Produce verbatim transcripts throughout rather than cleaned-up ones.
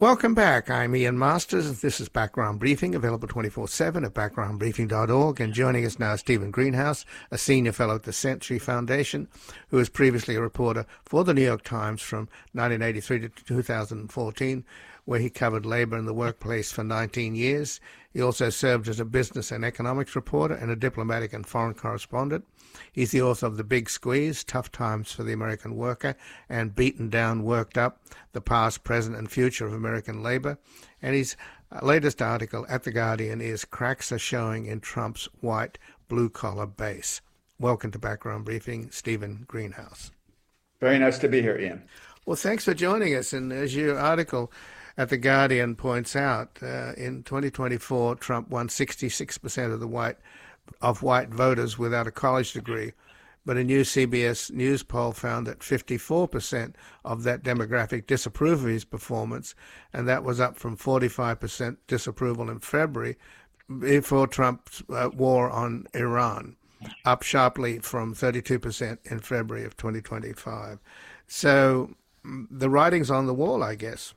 Welcome back. I'm Ian Masters. This is Background Briefing, available twenty-four seven at background briefing dot org. And joining us now is Stephen Greenhouse, a senior fellow at the Century Foundation, who was previously a reporter for the New York Times from nineteen eighty-three to two thousand fourteen, where he covered labor in the workplace for nineteen years. He also served as a business and economics reporter and a diplomatic and foreign correspondent. He's the author of The Big Squeeze, Tough Times for the American Worker, and Beaten Down, Worked Up, The Past, Present, and Future of American Labor. And his latest article at The Guardian is Cracks Are Showing in Trump's White Blue-Collar Base. Welcome to Background Briefing, Stephen Greenhouse. Very nice to be here, Ian. Well, thanks for joining us. And as your article at The Guardian points out, uh, in twenty twenty-four, Trump won sixty-six percent of the white of white voters without a college degree. But a new C B S News poll found that fifty-four percent of that demographic disapprove of his performance, and that was up from forty-five percent disapproval in February before Trump's uh, war on Iran, up sharply from thirty-two percent in February of twenty twenty-five. So the writing's on the wall, I guess.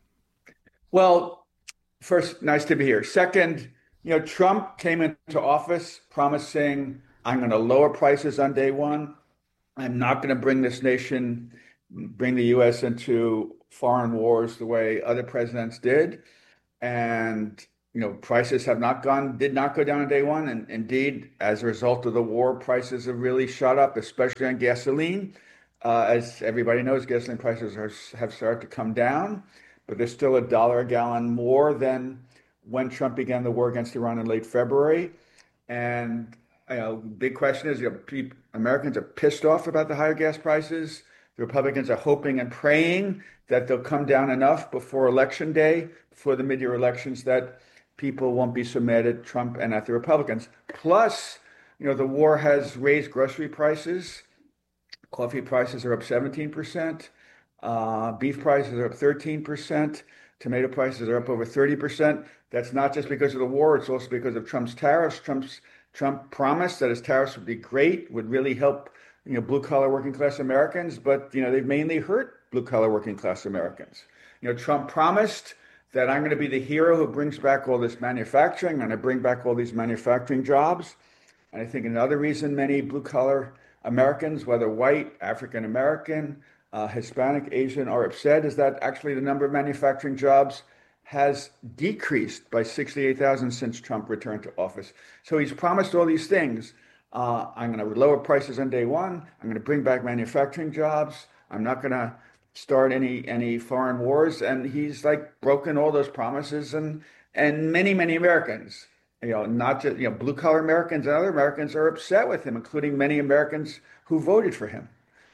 Well, first, nice to be here. Second, you know, Trump came into office promising, I'm going to lower prices on day one. I'm not going to bring this nation, bring the U S into foreign wars the way other presidents did. And, you know, prices have not gone, did not go down on day one. And indeed, as a result of the war, prices have really shot up, especially on gasoline. Uh, as everybody knows, gasoline prices are, have started to come down, but they're still a dollar a gallon more than when Trump began the war against Iran in late February. And you know, big question is, you know, people, Americans are pissed off about the higher gas prices. The Republicans are hoping and praying that they'll come down enough before election day, before the mid-year elections, that people won't be so mad at Trump and at the Republicans. Plus, you know, the war has raised grocery prices. Coffee prices are up seventeen percent. Uh, beef prices are up thirteen percent. Tomato prices are up over thirty percent. That's not just because of the war. It's also because of Trump's tariffs. Trump's Trump promised that his tariffs would be great, would really help, you know, blue-collar working-class Americans. But, you know, they've mainly hurt blue-collar working-class Americans. You know, Trump promised that I'm going to be the hero who brings back all this manufacturing. I'm going to bring back all these manufacturing jobs. And I think another reason many blue-collar Americans, whether white, African-American, uh, Hispanic, Asian, are upset is that actually the number of manufacturing jobs has decreased by sixty-eight thousand since Trump returned to office. So he's promised all these things. Uh, I'm going to lower prices on day one. I'm going to bring back manufacturing jobs. I'm not going to start any any foreign wars. And he's like broken all those promises. And and many, many Americans, you know, not just, you know, blue collar Americans and other Americans are upset with him, including many Americans who voted for him.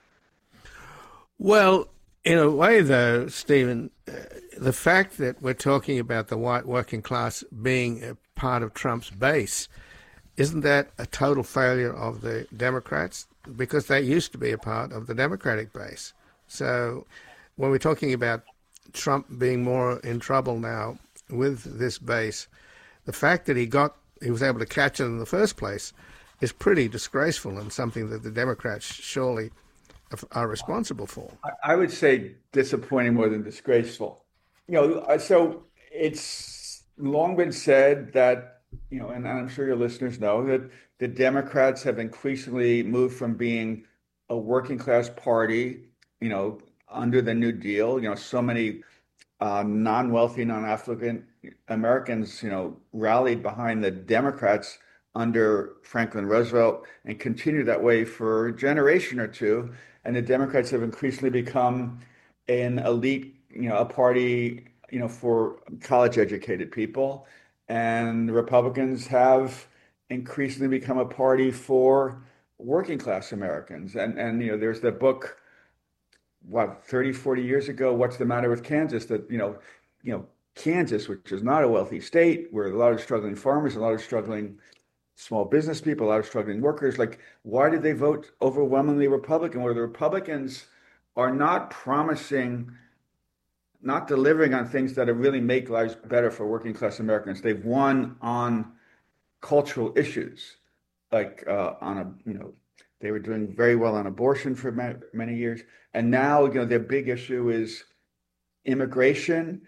Well, in a way, though, Stephen, uh, the fact that we're talking about the white working class being a part of Trump's base, isn't that a total failure of the Democrats? Because they used to be a part of the Democratic base. So when we're talking about Trump being more in trouble now with this base, the fact that he got he was able to catch it in the first place is pretty disgraceful and something that the Democrats surely are responsible for. I would say disappointing more than disgraceful. You know, so it's long been said that, you know, and I'm sure your listeners know that the Democrats have increasingly moved from being a working class party, you know, under the New Deal. You know, so many uh, non-wealthy, non-affluent Americans, you know, rallied behind the Democrats under Franklin Roosevelt and continued that way for a generation or two. And the Democrats have increasingly become an elite, you know, a party, you know, for college-educated people. And the Republicans have increasingly become a party for working-class Americans. And, and you know, there's the book, what, thirty, forty years ago, What's the Matter with Kansas? That, you know, you know, Kansas, which is not a wealthy state, where a lot of struggling farmers, a lot of struggling small business people, a lot of struggling workers, like, why did they vote overwhelmingly Republican? Where the Republicans are not promising, not delivering on things that really make lives better for working class Americans. They've won on cultural issues, like uh, on a, you know, they were doing very well on abortion for ma- many years. And now, you know, their big issue is immigration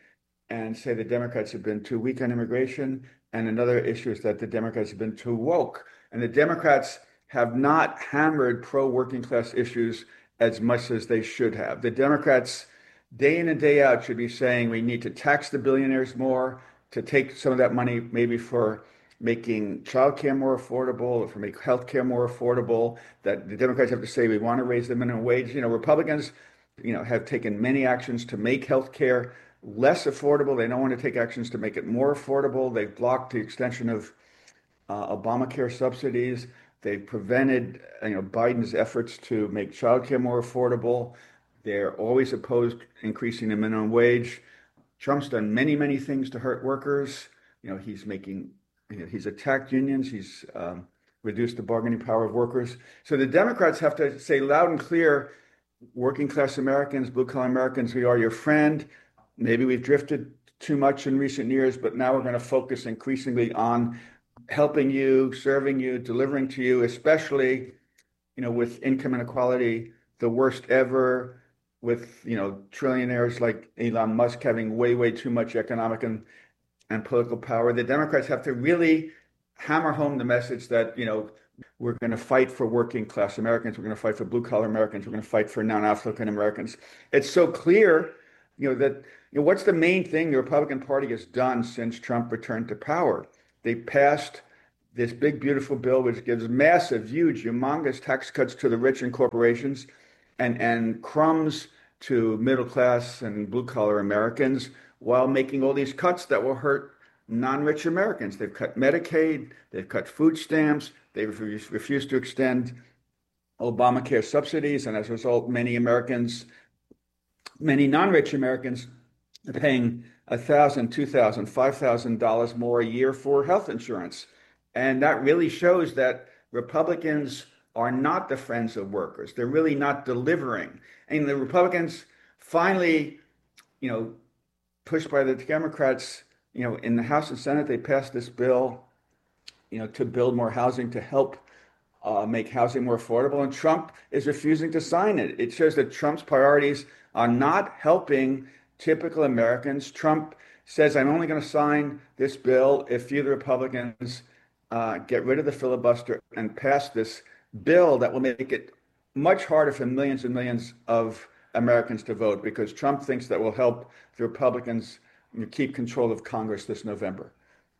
and say the Democrats have been too weak on immigration. And another issue is that the Democrats have been too woke. And the Democrats have not hammered pro-working class issues as much as they should have. The Democrats, day in and day out, should be saying we need to tax the billionaires more, to take some of that money maybe for making childcare more affordable, or for make healthcare more affordable. That the Democrats have to say we want to raise the minimum wage. You know, Republicans, you know, have taken many actions to make healthcare less affordable. They don't want to take actions to make it more affordable. They've blocked the extension of uh, Obamacare subsidies. They've prevented, you know, Biden's efforts to make childcare more affordable. They're always opposed increasing the minimum wage. Trump's done many, many things to hurt workers. You know, he's making, you know, he's attacked unions. He's um, reduced the bargaining power of workers. So the Democrats have to say loud and clear, working class Americans, blue collar Americans, we are your friend. Maybe we've drifted too much in recent years, but now we're going to focus increasingly on helping you, serving you, delivering to you, especially, you know, with income inequality, the worst ever, with, you know, trillionaires like Elon Musk having way, way too much economic and, and political power. The Democrats have to really hammer home the message that, you know, we're going to fight for working class Americans. We're going to fight for blue collar Americans. We're going to fight for non-African Americans. It's so clear, you know, that, you know, what's the main thing the Republican Party has done since Trump returned to power? They passed this big, beautiful bill, which gives massive, huge, humongous tax cuts to the rich and corporations, and, and crumbs to middle class and blue collar Americans, while making all these cuts that will hurt non-rich Americans. They've cut Medicaid, they've cut food stamps, they've refused to extend Obamacare subsidies, and as a result, many Americans, many non-rich Americans are paying one thousand dollars, two thousand dollars, five thousand dollars more a year for health insurance. And that really shows that Republicans are not the friends of workers. They're really not delivering. And the Republicans finally, you know, pushed by the Democrats, you know, in the House and Senate, they passed this bill, you know, to build more housing, to help uh, make housing more affordable. And Trump is refusing to sign it. It shows that Trump's priorities are not helping typical Americans. Trump says, I'm only going to sign this bill if you, the Republicans, uh, get rid of the filibuster and pass this bill that will make it much harder for millions and millions of Americans to vote, because Trump thinks that will help the Republicans, you know, keep control of Congress this November.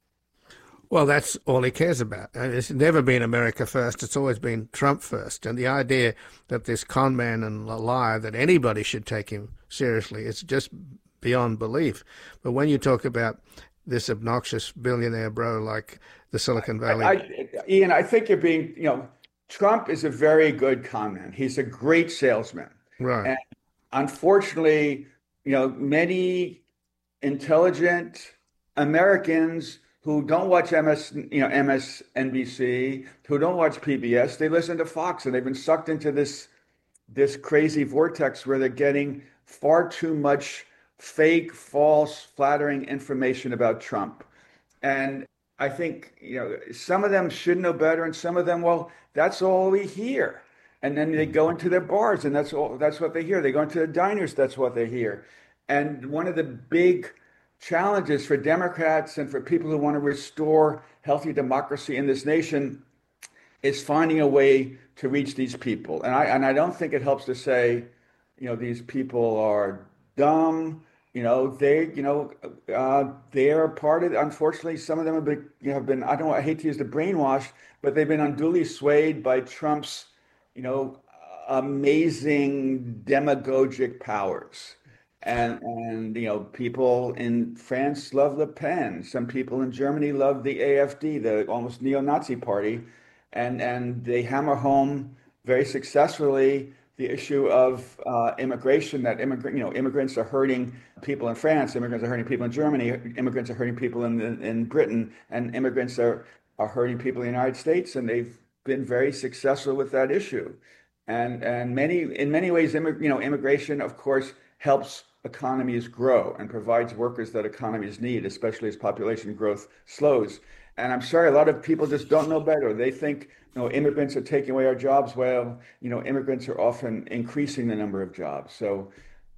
Well, that's all he cares about. It's never been America first. It's always been Trump first. And the idea that this con man and liar, that anybody should take him seriously, it's just beyond belief. But when you talk about this obnoxious billionaire bro like the Silicon Valley. I, I, Ian, I think you're being, you know, Trump is a very good con man. He's a great salesman. Right. And unfortunately, you know, many intelligent Americans who don't watch M S, you know, M S N B C, who don't watch P B S, they listen to Fox, and they've been sucked into this this crazy vortex where they're getting far too much fake, false, flattering information about Trump. And I think, you know, some of them should know better, and some of them, well, that's all we hear. And then they go into their bars, and that's all, that's what they hear. They go into the diners, that's what they hear. And one of the big challenges for Democrats and for people who want to restore healthy democracy in this nation is finding a way to reach these people. And I and I don't think it helps to say, you know, these people are dumb. You know, they, you know, uh, they're part of, unfortunately, some of them have been, you know, have been, I don't, I hate to use the brainwash, but they've been unduly swayed by Trump's, you know, amazing demagogic powers. And, and, you know, people in France love Le Pen. Some people in Germany love the A F D, the almost neo-Nazi party. And, and they hammer home very successfully the issue of uh, immigration, that immigrant, you know, immigrants are hurting people in France, immigrants are hurting people in Germany, immigrants are hurting people in, in Britain, and immigrants are, are hurting people in the United States. And they've been very successful with that issue. And, and many, in many ways, immig- you know, immigration, of course, helps economies grow and provides workers that economies need, especially as population growth slows. And I'm sorry, a lot of people just don't know better. They think, you know, immigrants are taking away our jobs. Well, you know, immigrants are often increasing the number of jobs. So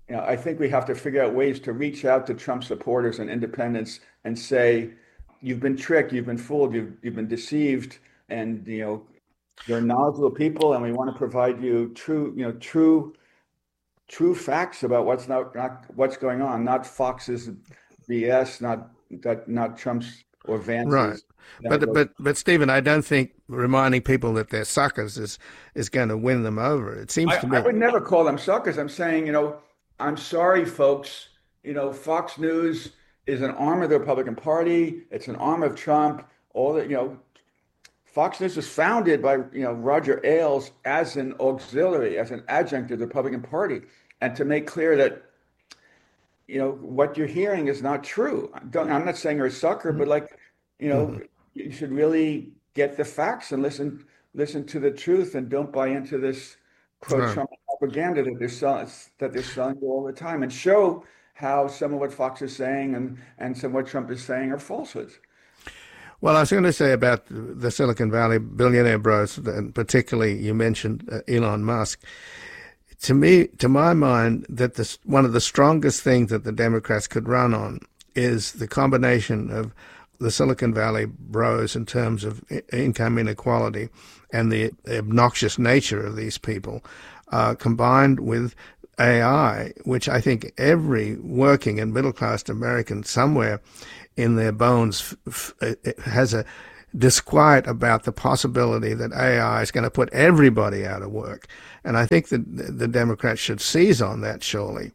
you know, I think we have to figure out ways to reach out to Trump supporters and independents and say, you've been tricked, you've been fooled, you've you've been deceived, and you know, you're knowledgeable people, and we want to provide you true, you know, true, true facts about what's not, not what's going on, not Fox's B S, not that not Trump's or Vance's. Right. But but but Stephen, I don't think reminding people that they're suckers is is going to win them over. It seems I, to me. I would never call them suckers. I'm saying, you know, I'm sorry, folks. You know, Fox News is an arm of the Republican Party. It's an arm of Trump. All that, you know, Fox News was founded by, you know, Roger Ailes as an auxiliary, as an adjunct to the Republican Party, and to make clear that, you know, what you're hearing is not true. Don't, I'm not saying you're a sucker, but like, you know, mm-hmm. you should really get the facts and listen listen to the truth, and don't buy into this pro-Trump right. propaganda that they're selling that they're selling you all the time, and show how some of what Fox is saying and, and some of what Trump is saying are falsehoods. Well, I was going to say about the Silicon Valley billionaire bros, and particularly you mentioned uh, Elon Musk. To me, to my mind, that this, one of the strongest things that the Democrats could run on is the combination of the Silicon Valley bros in terms of income inequality and the obnoxious nature of these people, uh, combined with A I, which I think every working and middle-class American somewhere in their bones f- f- has a disquiet about the possibility that A I is going to put everybody out of work. And I think that the Democrats should seize on that, surely.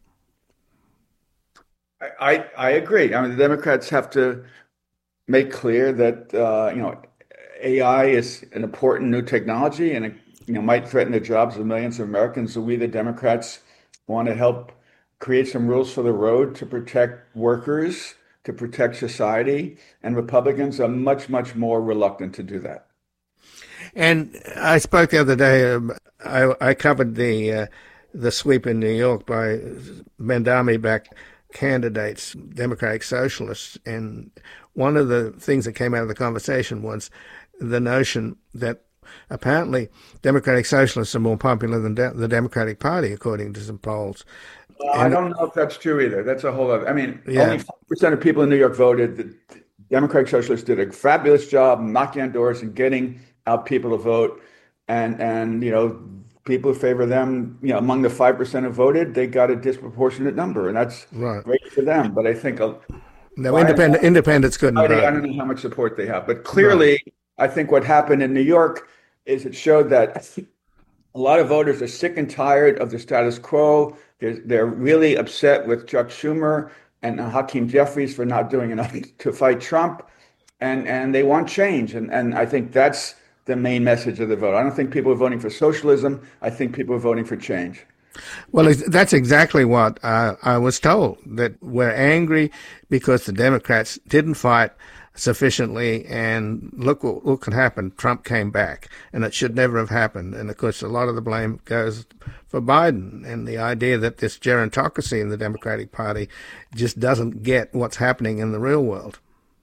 I, I agree. I mean, the Democrats have to make clear that, uh, you know, A I is an important new technology, and it, you know, might threaten the jobs of millions of Americans. So we, the Democrats, want to help create some rules for the road to protect workers, to protect society, and Republicans are much, much more reluctant to do that. And I spoke the other day. Um, I, I covered the uh, the sweep in New York by Mandami-backed candidates, Democratic Socialists, and one of the things that came out of the conversation was the notion that apparently Democratic Socialists are more popular than de- the Democratic Party, according to some polls. Well, I don't know if that's true either. That's a whole other. I mean, yeah. only five percent of people in New York voted. The Democratic Socialists did a fabulous job knocking on doors and getting out people to vote. And, and you know, people who favor them, you know, among the five percent who voted, they got a disproportionate number. And that's right. Great for them. But I think... A, no, independent, independents couldn't vote. I don't know how much support they have. But clearly, right. I think what happened in New York is it showed that a lot of voters are sick and tired of the status quo. They're, they're really upset with Chuck Schumer and Hakeem Jeffries for not doing enough to fight Trump. And, and they want change. And, and I think that's the main message of the vote. I don't think people are voting for socialism. I think people are voting for change. Well, that's exactly what uh, I was told, that we're angry because the Democrats didn't fight sufficiently, and look what, what could happen. Trump came back, and it should never have happened. And, of course, a lot of the blame goes for Biden and the idea that this gerontocracy in the Democratic Party just doesn't get what's happening in the real world.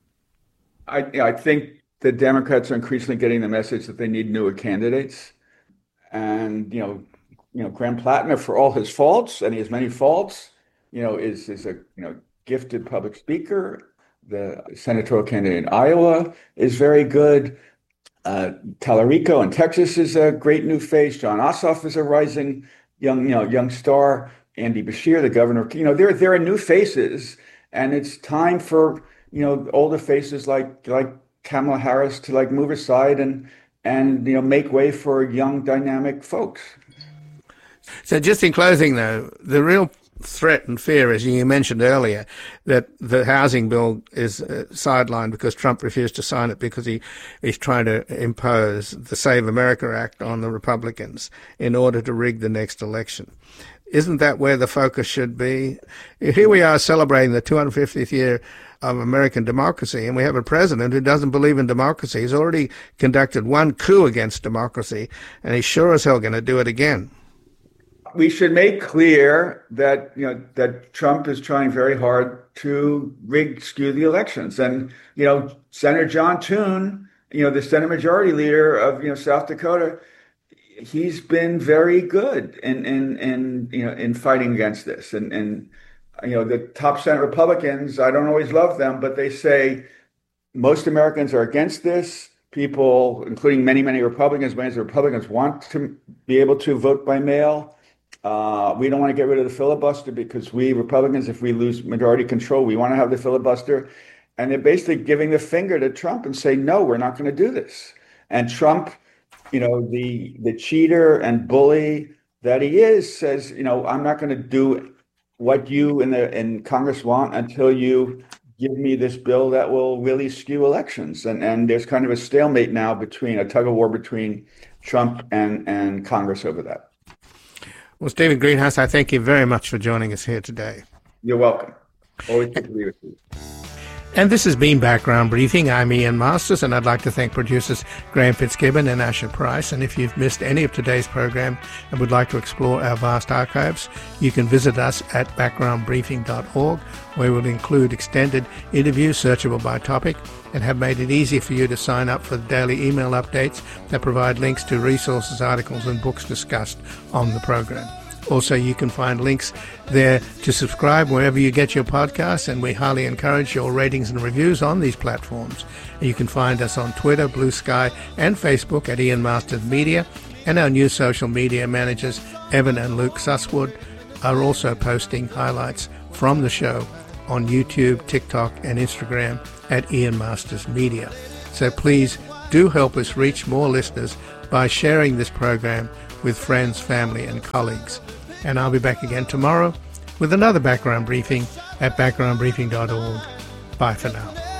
I, I think the Democrats are increasingly getting the message that they need newer candidates. And, you know, you know, Graham Plattner, for all his faults, and he has many faults, you know, is, is a, you know, gifted public speaker. The senatorial candidate in Iowa is very good. Uh, Tallarico in Texas is a great new face. John Ossoff is a rising young, you know, young star. Andy Beshear, the governor, you know, there, there are new faces, and it's time for, you know, older faces like, like Kamala Harris to like move aside and, and, you know, make way for young, dynamic folks. So just in closing, though, the real threat and fear, as you mentioned earlier, that the housing bill is uh, sidelined because Trump refused to sign it because he he's trying to impose the Save America Act on the Republicans in order to rig the next election. Isn't that where the focus should be? Here we are celebrating the two hundred fiftieth year of American democracy, and we have a president who doesn't believe in democracy. He's already conducted one coup against democracy, and he's sure as hell going to do it again. We should make clear that, you know, that Trump is trying very hard to rig, skew the elections. And, you know, Senator John Thune, you know, the Senate Majority Leader of, you know, South Dakota, he's been very good in in in you know in fighting against this. And and you know the top Senate Republicans, I don't always love them, but they say most Americans are against this. People, including many many Republicans, many of the Republicans want to be able to vote by mail. Uh, we don't want to get rid of the filibuster because we Republicans, if we lose majority control, we want to have the filibuster. And they're basically giving the finger to Trump and say, no, we're not going to do this. And Trump, you know, the the cheater and bully that he is, says, you know, I'm not going to do what you in the in Congress want until you give me this bill that will really skew elections. And and there's kind of a stalemate now between a tug of war between Trump and, and Congress over that. Well, Stephen Greenhouse, I thank you very much for joining us here today. You're welcome. Always good to be with you. And this has been Background Briefing. I'm Ian Masters, and I'd like to thank producers Graham Fitzgibbon and Asher Price. And if you've missed any of today's program and would like to explore our vast archives, you can visit us at background briefing dot org, where we'll include extended interviews searchable by topic and have made it easy for you to sign up for the daily email updates that provide links to resources, articles and books discussed on the program. Also, you can find links there to subscribe wherever you get your podcasts, and we highly encourage your ratings and reviews on these platforms. And you can find us on Twitter, Blue Sky, and Facebook at Ian Masters Media, and our new social media managers, Evan and Luke Susswood, are also posting highlights from the show on YouTube, TikTok, and Instagram at Ian Masters Media. So please do help us reach more listeners by sharing this program with friends, family, and colleagues. And I'll be back again tomorrow with another background briefing at background briefing dot org. Bye for now.